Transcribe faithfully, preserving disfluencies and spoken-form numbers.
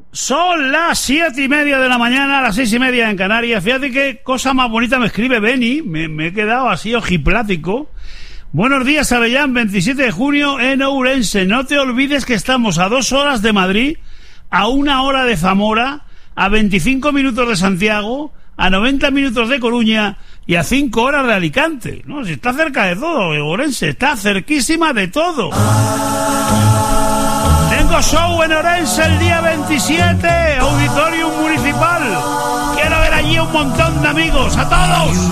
Son las siete y media de la mañana, las seis y media en Canarias. Fíjate qué cosa más bonita me escribe Beni. Me, me he quedado así ojiplático. Buenos días, Avellán, veintisiete de junio en Ourense. No te olvides que estamos a dos horas de Madrid, a una hora de Zamora, a veinticinco minutos de Santiago, a noventa minutos de Coruña y a cinco horas de Alicante. No, si está cerca de todo, Ourense, está cerquísima de todo. Tengo show en Ourense el día veintisiete, Auditorium Municipal. Quiero ver allí un montón de amigos, a todos.